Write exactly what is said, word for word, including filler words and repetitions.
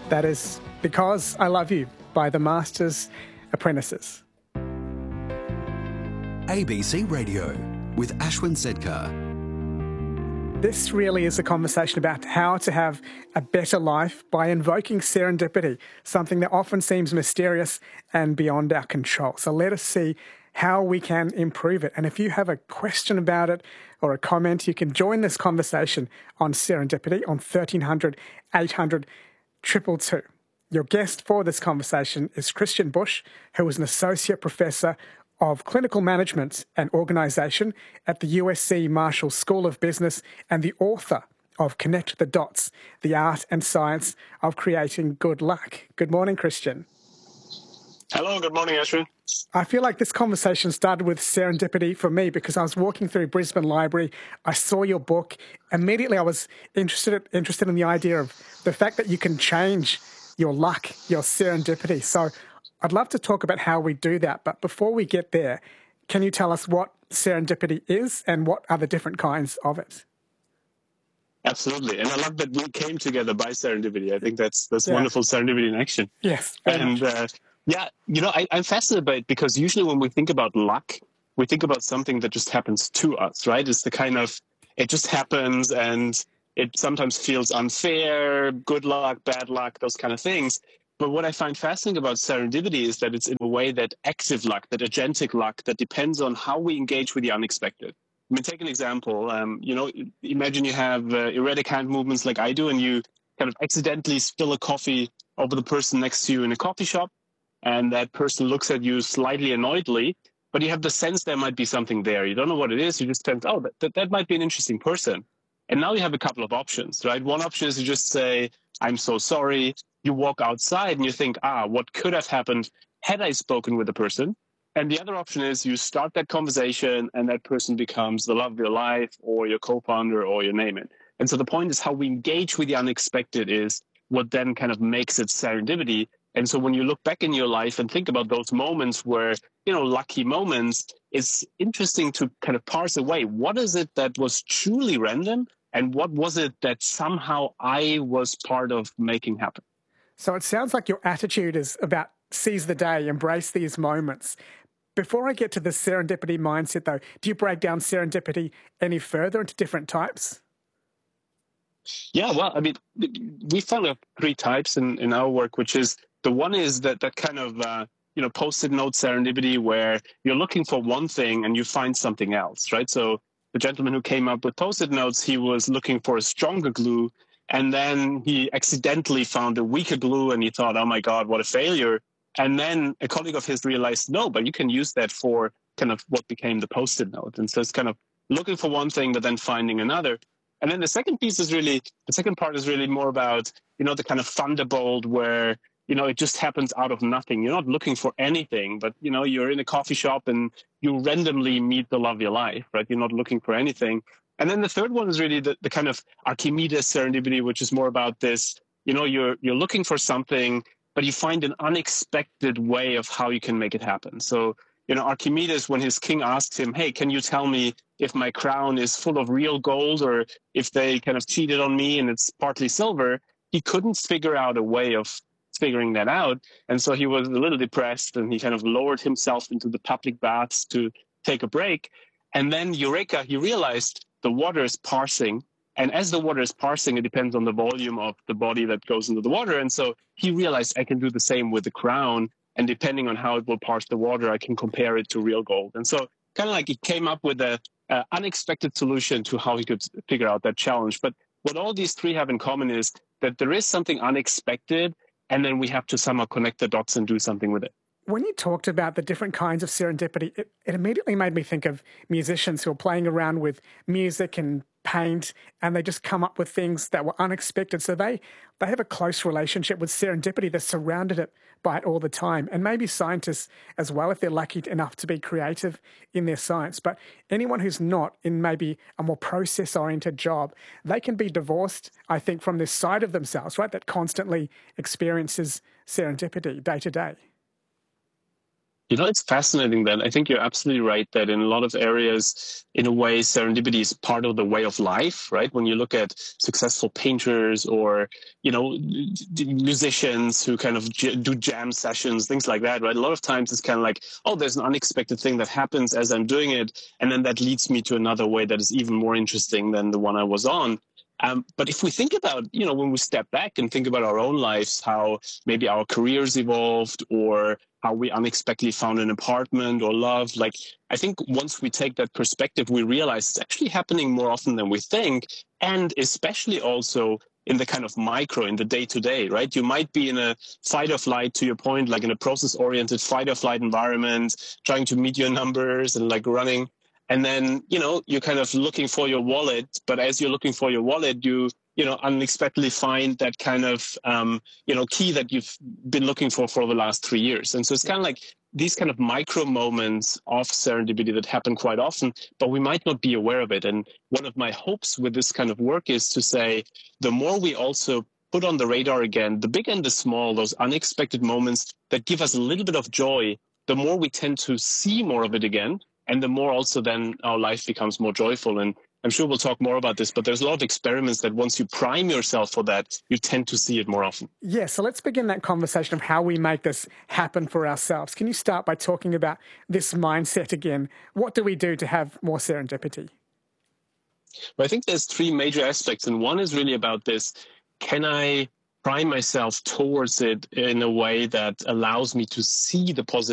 That is Because I Love You by the Masters Apprentices. A B C Radio with Ashwin Sedkar. This really is a conversation about how to have a better life by invoking serendipity, something that often seems mysterious and beyond our control. So let us see how we can improve it. And if you have a question about it or a comment, you can join this conversation on serendipity on thirteen hundred, eight hundred, two two two. Your guest for this conversation is Christian Busch, who is an associate professor of Clinical Management and Organisation at the U S C Marshall School of Business and the author of Connect the Dots, the Art and Science of Creating Good Luck. Good morning, Christian. Hello, good morning, Ashwin. I feel like this conversation started with serendipity for me because I was walking through Brisbane Library, I saw your book, immediately I was interested interested in the idea of the fact that you can change your luck, your serendipity. So I'd love to talk about how we do that, but before we get there, can you tell us what serendipity is and what are the different kinds of it? Absolutely, and I love that we came together by serendipity. I think that's that's Yeah. wonderful, serendipity in action. Yes, very And much. uh, yeah, you know, I, I'm fascinated by it because usually when we think about luck, we think about something that just happens to us, right? It's the kind of, it just happens and it sometimes feels unfair, good luck, bad luck, those kind of things. But what I find fascinating about serendipity is that it's in a way that active luck, that agentic luck, that depends on how we engage with the unexpected. I mean, take an example. Um, you know, imagine you have uh, erratic hand movements like I do, and you kind of accidentally spill a coffee over the person next to you in a coffee shop, and that person looks at you slightly annoyedly, but you have the sense there might be something there. You don't know what it is. You just think, oh, that, that, that might be an interesting person. And now you have a couple of options, right? One option is to just say, I'm so sorry. You walk outside and you think, ah, what could have happened had I spoken with the person? And the other option is you start that conversation and that person becomes the love of your life or your co-founder or you name it. And so the point is how we engage with the unexpected is what then kind of makes it serendipity. And so when you look back in your life and think about those moments where, you know, lucky moments, it's interesting to kind of parse away what is it that was truly random and what was it that somehow I was part of making happen. So it sounds like your attitude is about seize the day, embrace these moments. Before I get to the serendipity mindset, though, do you break down serendipity any further into different types? Yeah, well, I mean, we found three types in, in our work, which is the one is that, that kind of, uh, you know, post-it note serendipity where you're looking for one thing and you find something else, right? So the gentleman who came up with post-it notes, he was looking for a stronger glue. And then he accidentally found a weaker glue and he thought, oh my God, what a failure. And then a colleague of his realized, no, but you can use that for kind of what became the post-it note. And so it's kind of looking for one thing, but then finding another. And then the second piece is really, the second part is really more about, you know, the kind of thunderbolt where, you know, it just happens out of nothing. You're not looking for anything, but, you know, you're in a coffee shop and you randomly meet the love of your life, right? You're not looking for anything. And then the third one is really the, the kind of Archimedes serendipity, which is more about this, you know, you're you're looking for something, but you find an unexpected way of how you can make it happen. So, you know, Archimedes, when his king asked him, hey, can you tell me if my crown is full of real gold or if they kind of cheated on me and it's partly silver, he couldn't figure out a way of figuring that out. And so he was a little depressed and he kind of lowered himself into the public baths to take a break. And then, eureka, he realized the water is parsing. And as the water is parsing, it depends on the volume of the body that goes into the water. And so he realized I can do the same with the crown. And depending on how it will parse the water, I can compare it to real gold. And so kind of like he came up with an uh, unexpected solution to how he could figure out that challenge. But what all these three have in common is that there is something unexpected, and then we have to somehow connect the dots and do something with it. When you talked about the different kinds of serendipity, it, it immediately made me think of musicians who are playing around with music and paint, and they just come up with things that were unexpected. So they, they have a close relationship with serendipity. They're surrounded it by it all the time. And maybe scientists as well, if they're lucky enough to be creative in their science. But anyone who's not in maybe a more process-oriented job, they can be divorced, I think, from this side of themselves, right, that constantly experiences serendipity day to day. You know, it's fascinating that I think you're absolutely right that in a lot of areas, in a way, serendipity is part of the way of life, right? When you look at successful painters or, you know, musicians who kind of j- do jam sessions, things like that, right? A lot of times it's kind of like, oh, there's an unexpected thing that happens as I'm doing it. And then that leads me to another way that is even more interesting than the one I was on. Um, but if we think about, you know, when we step back and think about our own lives, how maybe our careers evolved or how we unexpectedly found an apartment or love, like I think once we take that perspective, we realize it's actually happening more often than we think. And especially also in the kind of micro, in the day to day, right? You might be in a fight or flight, to your point, like in a process oriented fight or flight environment, trying to meet your numbers and like running. And then, you know, you're kind of looking for your wallet, but as you're looking for your wallet, you, you know, unexpectedly find that kind of, um, you know, key that you've been looking for for the last three years. And so it's kind of like these kind of micro moments of serendipity that happen quite often, but we might not be aware of it. And one of my hopes with this kind of work is to say, the more we also put on the radar again, the big and the small, those unexpected moments that give us a little bit of joy, the more we tend to see more of it again. And the more also then our life becomes more joyful. And I'm sure we'll talk more about this, but there's a lot of experiments that once you prime yourself for that, you tend to see it more often. Yeah, so let's begin that conversation of how we make this happen for ourselves. Can you start by talking about this mindset again? What do we do to have more serendipity? Well, I think there's three major aspects. And one is really about this, can I prime myself towards it in a way that allows me to see the positive